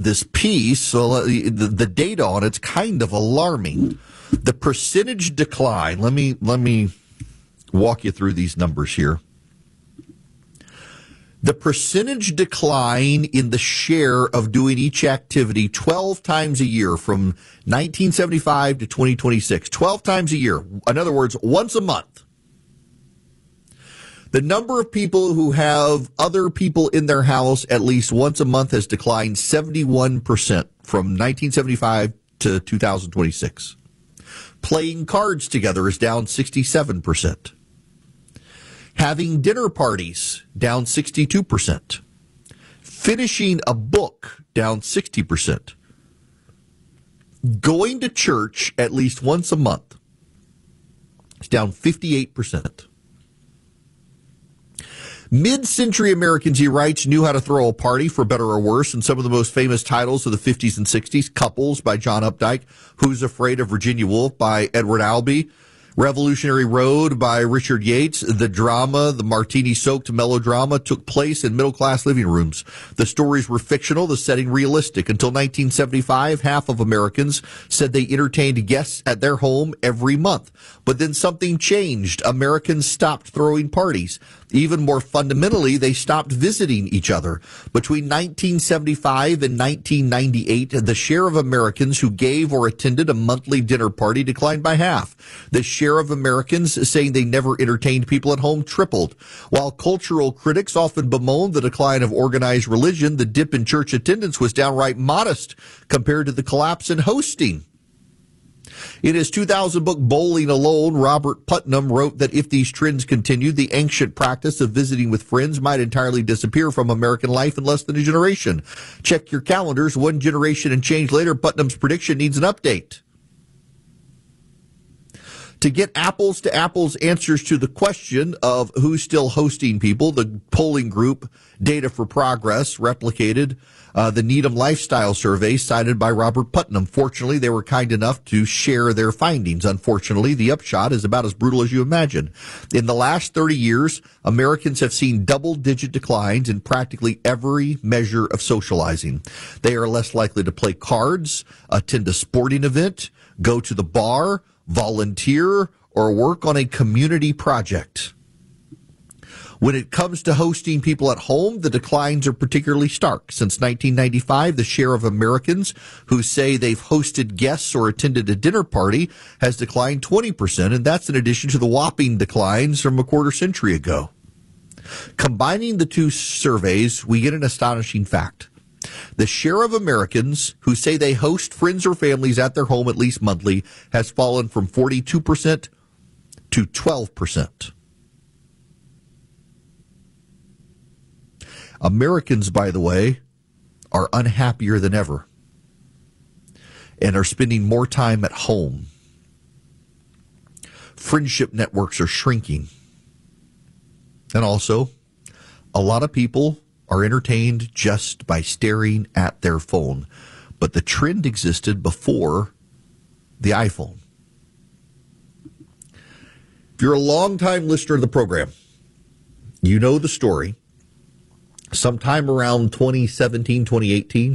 this piece, so the data on it's kind of alarming. The percentage decline, let me walk you through these numbers here. The percentage decline in the share of doing each activity 12 times a year from 1975 to 2026. 12 times a year. In other words, once a month. The number of people who have other people in their house at least once a month has declined 71% from 1975 to 2026. Playing cards together is down 67%. Having dinner parties, down 62%. Finishing a book, down 60%. Going to church at least once a month, is down 58%. Mid-century Americans, he writes, knew how to throw a party, for better or worse, and some of the most famous titles of the 50s and 60s, Couples by John Updike, Who's Afraid of Virginia Woolf by Edward Albee, Revolutionary Road by Richard Yates. The drama, the martini-soaked melodrama, took place in middle-class living rooms. The stories were fictional, the setting realistic. Until 1975, half of Americans said they entertained guests at their home every month. But then something changed. Americans stopped throwing parties. Even more fundamentally, they stopped visiting each other. Between 1975 and 1998, the share of Americans who gave or attended a monthly dinner party declined by half. The share of Americans saying they never entertained people at home tripled. While cultural critics often bemoaned the decline of organized religion, the dip in church attendance was downright modest compared to the collapse in hosting. In his 2000 book, Bowling Alone, Robert Putnam wrote that if these trends continued, the ancient practice of visiting with friends might entirely disappear from American life in less than a generation. Check your calendars. One generation and change later, Putnam's prediction needs an update. To get apples to apples answers to the question of who's still hosting people, the polling group Data for Progress replicated the Needham Lifestyle Survey cited by Robert Putnam. Fortunately, they were kind enough to share their findings. Unfortunately, the upshot is about as brutal as you imagine. In the last 30 years, Americans have seen double-digit declines in practically every measure of socializing. They are less likely to play cards, attend a sporting event, go to the bar, volunteer, or work on a community project. When it comes to hosting people at home, the declines are particularly stark. Since 1995, the share of Americans who say they've hosted guests or attended a dinner party has declined 20%, and that's in addition to the whopping declines from a quarter century ago. Combining the two surveys, we get an astonishing fact. The share of Americans who say they host friends or families at their home at least monthly has fallen from 42% to 12%. Americans, by the way, are unhappier than ever and are spending more time at home. Friendship networks are shrinking. And also, a lot of people are entertained just by staring at their phone. But the trend existed before the iPhone. If you're a longtime listener to the program, you know the story. Sometime around 2017, 2018,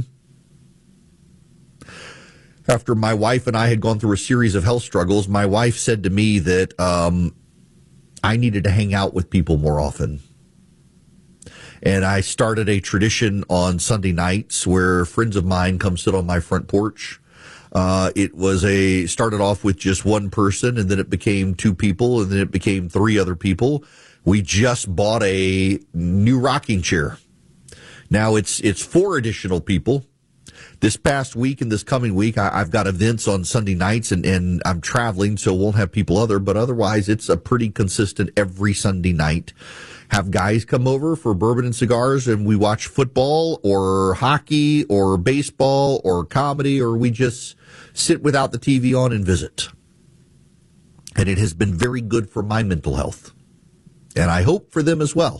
after my wife and I had gone through a series of health struggles, my wife said to me that I needed to hang out with people more often. And I started a tradition on Sunday nights where friends of mine come sit on my front porch. It started off with just one person, and then it became two people, and then it became three other people. We just bought a new rocking chair. Now it's four additional people. This past week and this coming week, I've got events on Sunday nights, and I'm traveling, so won't have people but otherwise it's a pretty consistent every Sunday night. Have guys come over for bourbon and cigars, and we watch football or hockey or baseball or comedy, or we just sit without the TV on and visit. And it has been very good for my mental health, and I hope for them as well.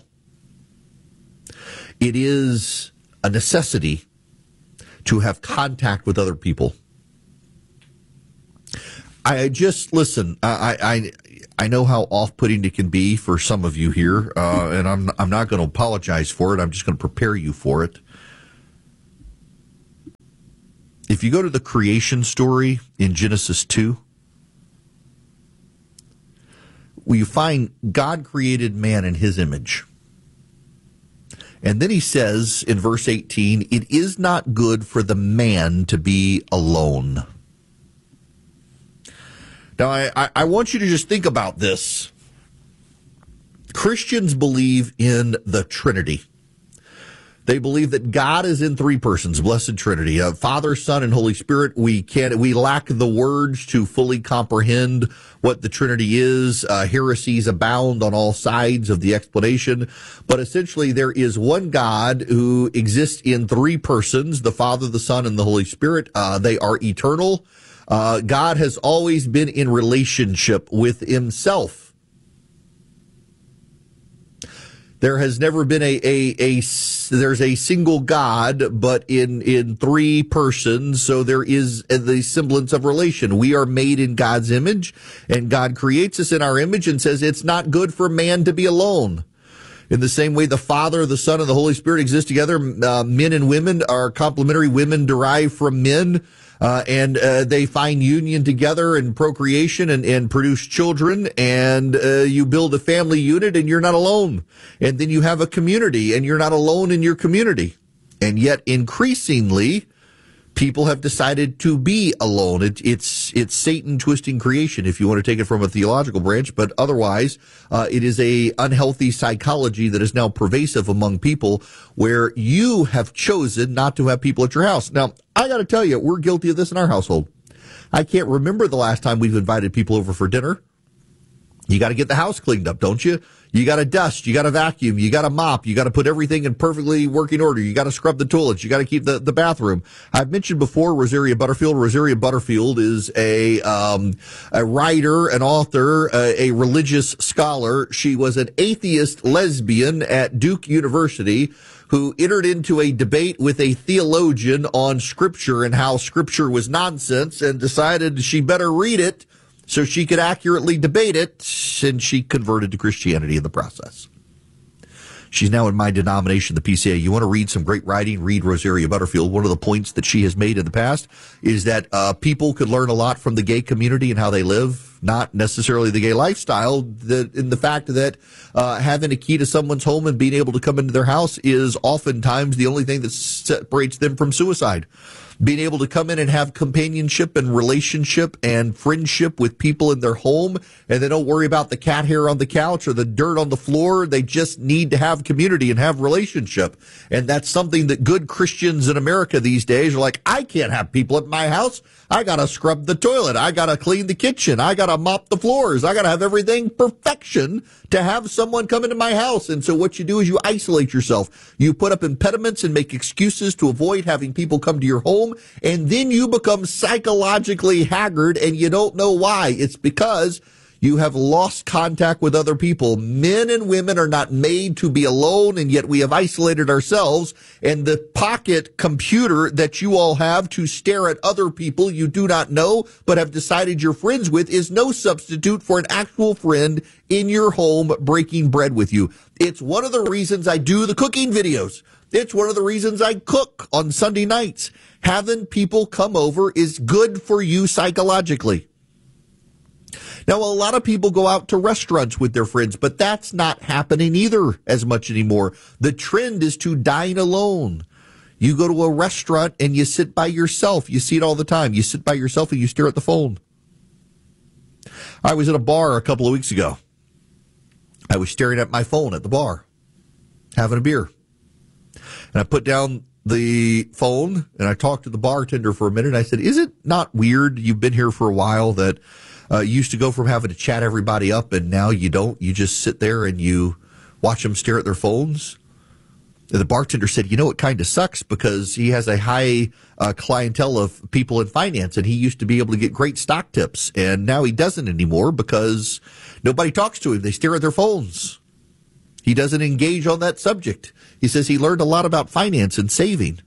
It is a necessity to have contact with other people. I know how off-putting it can be for some of you here, and I'm not going to apologize for it. I'm just going to prepare you for it. if you go to the creation story in Genesis 2, you find God created man in his image. And then he says in verse 18, it is not good for the man to be alone. Now, I want you to just think about this. Christians believe in the Trinity. They believe that God is in three persons, blessed Trinity, Father, Son, and Holy Spirit. We lack the words to fully comprehend what the Trinity is. Heresies abound on all sides of the explanation. But essentially, there is one God who exists in three persons, the Father, the Son, and the Holy Spirit. They are eternal. God has always been in relationship with himself. There has never been there's a single God, but in three persons, so there is the semblance of relation. We are made in God's image, and God creates us in our image and says it's not good for man to be alone. In the same way, the Father, the Son, and the Holy Spirit exist together. Men and women are complementary. Women derive from men. And they find union together and procreation and produce children, and you build a family unit, and you're not alone. And then you have a community, and you're not alone in your community. And yet, increasingly, people have decided to be alone. It's Satan twisting creation, if you want to take it from a theological branch, but otherwise, it is a unhealthy psychology that is now pervasive among people, where you have chosen not to have people at your house. Now, I got to tell you, we're guilty of this in our household. I can't remember the last time we've invited people over for dinner. You got to get the house cleaned up, don't you? You got to dust, you got to vacuum, you got to mop, you got to put everything in perfectly working order. You got to scrub the toilets, you got to keep the bathroom. I've mentioned before Rosaria Butterfield. Rosaria Butterfield is a writer, an author, a religious scholar. She was an atheist lesbian at Duke University who entered into a debate with a theologian on Scripture and how Scripture was nonsense, and decided she better read it so she could accurately debate it, and she converted to Christianity in the process. She's now in my denomination, the PCA. You want to read some great writing? Read Rosaria Butterfield. One of the points that she has made in the past is that people could learn a lot from the gay community and how they live, not necessarily the gay lifestyle, in the fact that having a key to someone's home and being able to come into their house is oftentimes the only thing that separates them from suicide. Being able to come in and have companionship and relationship and friendship with people in their home, and they don't worry about the cat hair on the couch or the dirt on the floor. They just need to have community and have relationship. And that's something that good Christians in America these days are like, I can't have people at my house. I got to scrub the toilet. I got to clean the kitchen. I got to mop the floors. I got to have everything perfection to have someone come into my house. And so what you do is you isolate yourself. You put up impediments and make excuses to avoid having people come to your home. And then you become psychologically haggard, and you don't know why. It's because you have lost contact with other people. Men and women are not made to be alone, and yet we have isolated ourselves. And the pocket computer that you all have to stare at other people you do not know but have decided you're friends with is no substitute for an actual friend in your home breaking bread with you. It's one of the reasons I do the cooking videos. It's one of the reasons I cook on Sunday nights. Having people come over is good for you psychologically. Now, a lot of people go out to restaurants with their friends, but that's not happening either as much anymore. The trend is to dine alone. You go to a restaurant and you sit by yourself. You see it all the time. You sit by yourself and you stare at the phone. I was at a bar a couple of weeks ago. I was staring at my phone at the bar, having a beer. And I put down the phone and I talked to the bartender for a minute. I said, is it not weird? You've been here for a while that you used to go from having to chat everybody up and now you don't. You just sit there and you watch them stare at their phones. And the bartender said, it kind of sucks because he has a high clientele of people in finance and he used to be able to get great stock tips. And now he doesn't anymore because nobody talks to him. They stare at their phones. He doesn't engage on that subject. He says he learned a lot about finance and saving.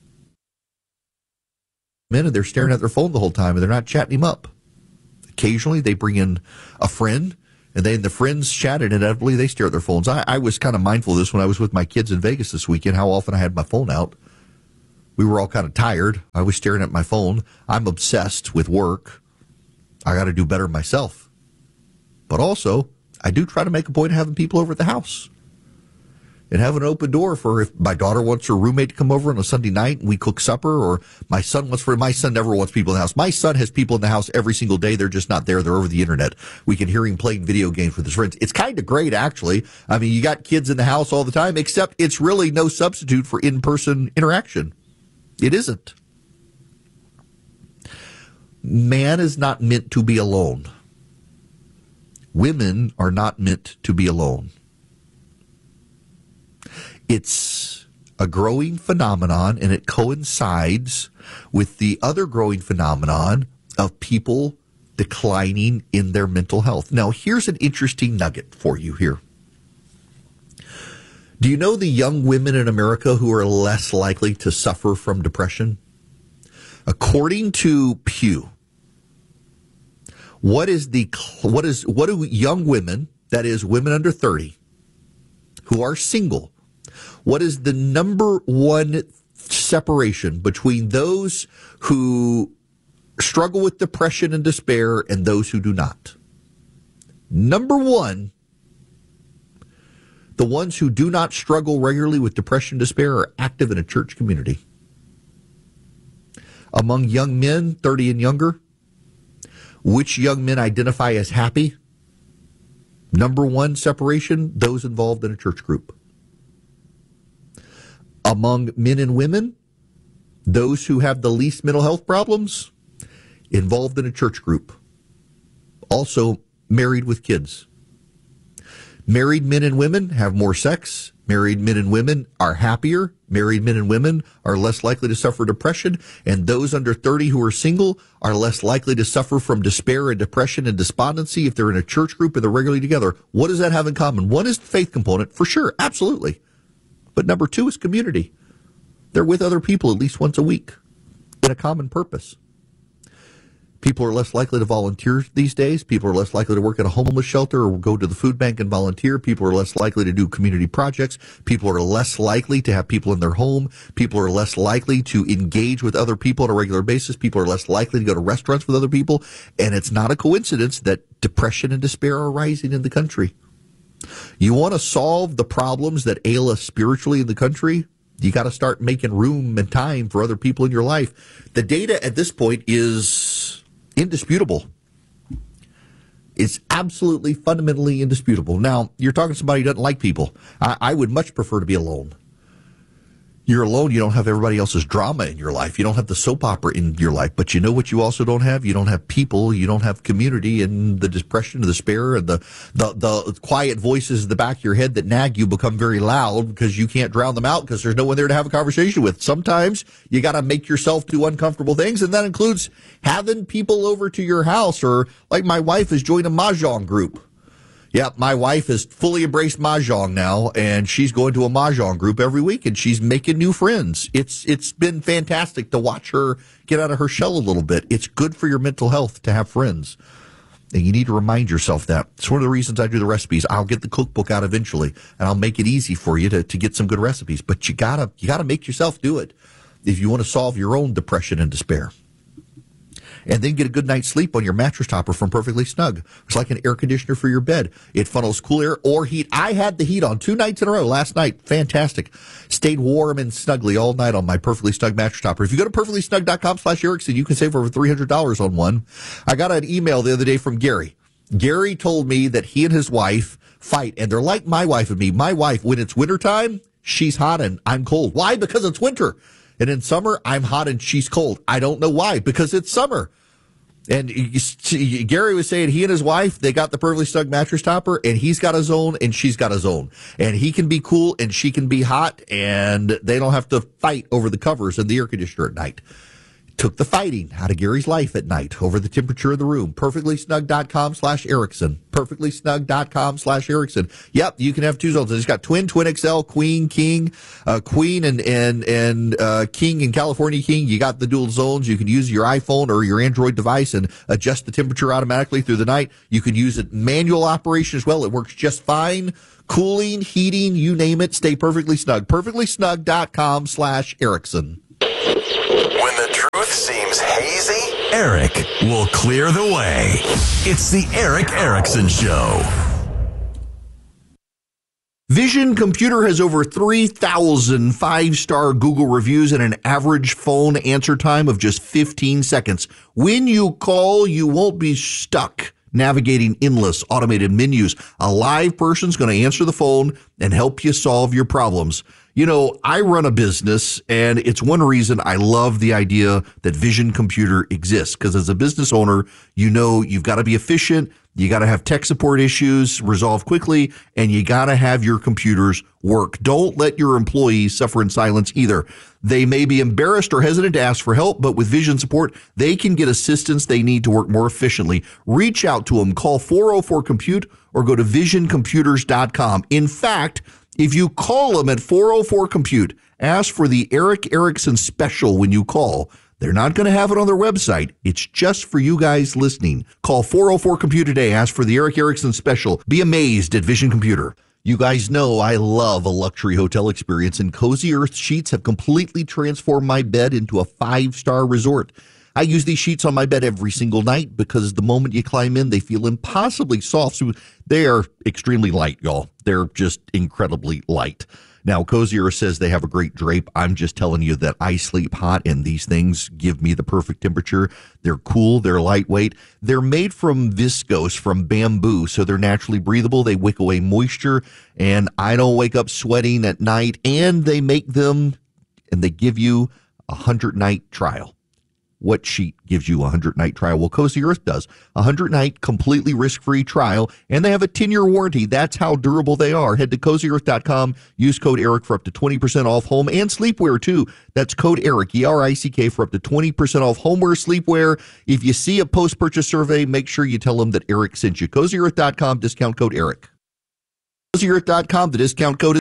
Men, and they're staring at their phone the whole time, and they're not chatting him up. Occasionally, they bring in a friend, and then the friends chat, and inevitably they stare at their phones. I was kind of mindful of this when I was with my kids in Vegas this weekend, how often I had my phone out. we were all kind of tired. I was staring at my phone. I'm obsessed with work. I got to do better myself. But also, I do try to make a point of having people over at the house and have an open door for if my daughter wants her roommate to come over on a Sunday night and we cook supper, or my son never wants people in the house. My son has people in the house every single day. They're just not there. They're over the internet. We can hear him playing video games with his friends. It's kind of great, actually. I mean, you got kids in the house all the time, except it's really no substitute for in-person interaction. It isn't. Man is not meant to be alone. Women are not meant to be alone. It's a growing phenomenon, and it coincides with the other growing phenomenon of people declining in their mental health. Now, here's an interesting nugget for you here. Do you know the young women in America who are less likely to suffer from depression? According to Pew, what do young women, that is women under 30, who are single, what is the number one separation between those who struggle with depression and despair and those who do not? Number one, the ones who do not struggle regularly with depression and despair are active in a church community. Among young men, 30 and younger, which young men identify as happy? Number one separation, those involved in a church group. Among men and women, those who have the least mental health problems, involved in a church group. Also married with kids. Married men and women have more sex. Married men and women are happier. Married men and women are less likely to suffer depression. And those under 30 who are single are less likely to suffer from despair and depression and despondency if they're in a church group and they're regularly together. What does that have in common? One is the faith component, for sure, absolutely. But number two is community. They're with other people at least once a week in a common purpose. People are less likely to volunteer these days. People are less likely to work at a homeless shelter or go to the food bank and volunteer. People are less likely to do community projects. People are less likely to have people in their home. People are less likely to engage with other people on a regular basis. People are less likely to go to restaurants with other people. And it's not a coincidence that depression and despair are rising in the country. You want to solve the problems that ail us spiritually in the country? You got to start making room and time for other people in your life. The data at this point is indisputable. It's absolutely fundamentally indisputable. Now, you're talking to somebody who doesn't like people. I would much prefer to be alone. You're alone. You don't have everybody else's drama in your life. You don't have the soap opera in your life. But you know what you also don't have? You don't have people. You don't have community, and the depression, the despair, and the quiet voices in the back of your head that nag you become very loud because you can't drown them out because there's no one there to have a conversation with. Sometimes you got to make yourself do uncomfortable things, and that includes having people over to your house, or like my wife has joined a Mahjong group. Yeah, my wife has fully embraced Mahjong now, and she's going to a Mahjong group every week, and she's making new friends. It's been fantastic to watch her get out of her shell a little bit. It's good for your mental health to have friends. And you need to remind yourself that. It's one of the reasons I do the recipes. I'll get the cookbook out eventually, and I'll make it easy for you to get some good recipes. But you gotta make yourself do it if you want to solve your own depression and despair. And then get a good night's sleep on your mattress topper from Perfectly Snug. It's like an air conditioner for your bed. It funnels cool air or heat. I had the heat on 2 nights in a row last night. Fantastic. Stayed warm and snuggly all night on my Perfectly Snug mattress topper. If you go to perfectlysnug.com/Erickson, you can save over $300 on one. I got an email the other day from Gary. Gary told me that he and his wife fight, and they're like my wife and me. My wife, when it's wintertime, she's hot and I'm cold. Why? Because it's winter. And in summer, I'm hot and she's cold. I don't know why, because it's summer. And Gary was saying he and his wife, they got the Perfectly Snug mattress topper, and he's got his own and she's got his own. And he can be cool and she can be hot, and they don't have to fight over the covers and the air conditioner at night. Took the fighting out of Gary's life at night over the temperature of the room. Perfectlysnug.com/Erickson. Perfectlysnug.com/Erickson. Yep, you can have 2 zones. It's got twin XL, queen, king, queen and king and California king. You got the dual zones. You can use your iPhone or your Android device and adjust the temperature automatically through the night. You can use it manual operation as well. It works just fine. Cooling, heating, you name it. Stay perfectly snug. Perfectlysnug.com/Erickson. Eric will clear the way. It's the Eric Erickson Show. Vision Computer has over 3,000 five-star Google reviews and an average phone answer time of just 15 seconds. When you call, you won't be stuck navigating endless automated menus. A live person's going to answer the phone and help you solve your problems. You know, I run a business, and it's one reason I love the idea that Vision Computer exists, because as a business owner, you know you've got to be efficient, you got to have tech support issues resolved quickly, and you got to have your computers work. Don't let your employees suffer in silence either. They may be embarrassed or hesitant to ask for help, but with Vision support, they can get assistance they need to work more efficiently. Reach out to them. Call 404-COMPUTE or go to visioncomputers.com. In fact, if you call them at 404-COMPUTE, ask for the Eric Erickson special when you call. They're not going to have it on their website. It's just for you guys listening. Call 404-COMPUTE today. Ask for the Eric Erickson special. Be amazed at Vision Computer. You guys know I love a luxury hotel experience, and Cozy Earth sheets have completely transformed my bed into a five-star resort. I use these sheets on my bed every single night because the moment you climb in, they feel impossibly soft. So they are extremely light, y'all. They're just incredibly light. Now, Cozy Earth says they have a great drape. I'm just telling you that I sleep hot, and these things give me the perfect temperature. They're cool. They're lightweight. They're made from viscose, from bamboo, so they're naturally breathable. They wick away moisture, and I don't wake up sweating at night. And they make them, and they give you a 100-night trial. What sheet gives you a 100-night trial? Well, Cozy Earth does. A 100-night completely risk-free trial, and they have a 10-year warranty. That's how durable they are. Head to CozyEarth.com. Use code ERIC for up to 20% off home and sleepwear, too. That's code ERIC, E-R-I-C-K, for up to 20% off homeware, sleepwear. If you see a post-purchase survey, make sure you tell them that Eric sent you. CozyEarth.com, discount code ERIC. CozyEarth.com, the discount code is